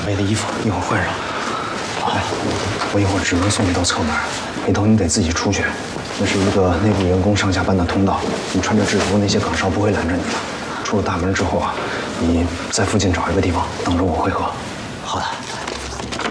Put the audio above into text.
备的衣服，一会儿换上。好，我一会儿只能送你到侧门，回头你得自己出去。那是一个内部员工上下班的通道，你穿着制服，那些岗哨不会拦着你的。出了大门之后啊，你在附近找一个地方等着我会合。 好的。